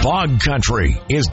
Fog Country is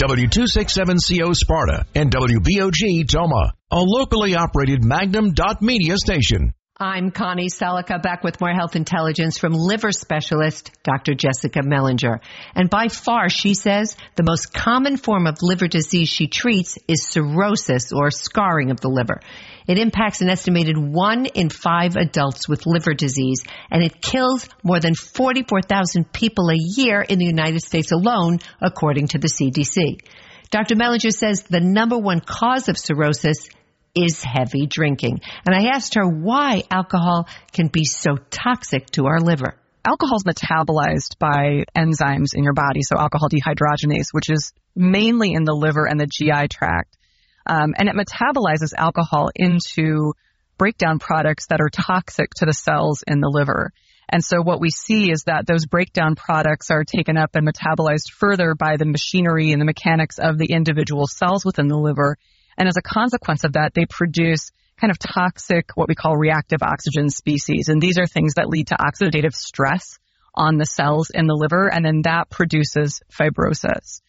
W267CO Sparta and WBOG Toma, a locally operated Magnum.media station. I'm Connie Selica, back with more health intelligence from liver specialist Dr. Jessica Mellinger. And by far, she says, the most common form of liver disease she treats is cirrhosis, or scarring of the liver. It impacts an estimated 1 in 5 adults with liver disease, and it kills more than 44,000 people a year in the United States alone, according to the CDC. Dr. Mellinger says the number one cause of cirrhosis is heavy drinking. And I asked her why alcohol can be so toxic to our liver. Alcohol is metabolized by enzymes in your body, so alcohol dehydrogenase, which is mainly in the liver and the GI tract. And it metabolizes alcohol into breakdown products that are toxic to the cells in the liver. And so what we see is that those breakdown products are taken up and metabolized further by the machinery and the mechanics of the individual cells within the liver. And as a consequence of that, they produce kind of toxic, what we call reactive oxygen species. And these are things that lead to oxidative stress on the cells in the liver, and then that produces fibrosis.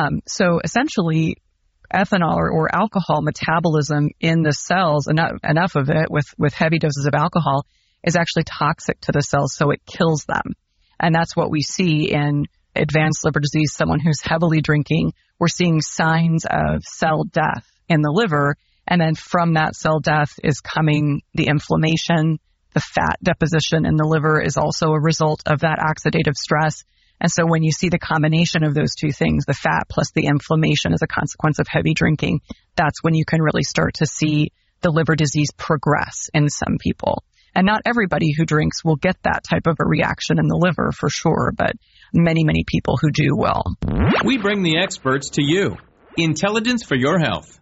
So essentially, ethanol or alcohol metabolism in the cells, enough of it with heavy doses of alcohol, is actually toxic to the cells, so it kills them. And that's what we see in advanced liver disease, someone who's heavily drinking. We're seeing signs of cell death in the liver, and then from that cell death is coming the inflammation. The fat deposition in the liver is also a result of that oxidative stress. And so when you see the combination of those two things, the fat plus the inflammation as a consequence of heavy drinking, that's when you can really start to see the liver disease progress in some people. And not everybody who drinks will get that type of a reaction in the liver for sure, but many, many people who do will. We bring the experts to you. Intelligence for your health.